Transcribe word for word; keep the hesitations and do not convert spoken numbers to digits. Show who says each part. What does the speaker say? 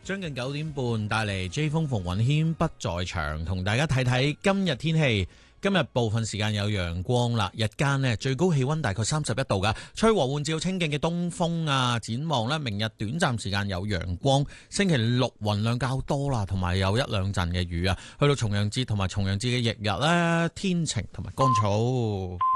Speaker 1: 將近九點半帶嚟 J 風馮允謙不在場，同大家睇睇今日天氣。今日部分時間有陽光啦，日間呢最高氣溫大概三十一度噶，吹和緩至清勁嘅東風啊。展望呢，明日短暫時間有陽光，星期六雲量較多啦，同埋有一兩陣嘅雨啊。去到重陽節同埋重陽節嘅翌日呢，天晴同埋乾燥。